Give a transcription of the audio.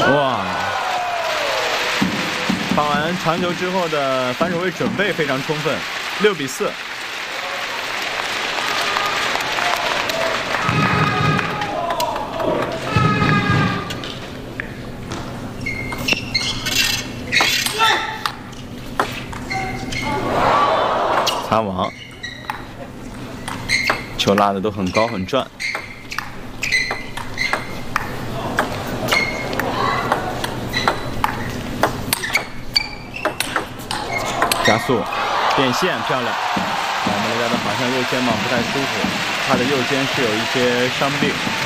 哇！放完传球之后的反手位准备非常充分，6比4。擦网，球拉的都很高很转。加速，变线漂亮。我们雷达的好像右肩膀不太舒服，他的右肩是有一些伤病。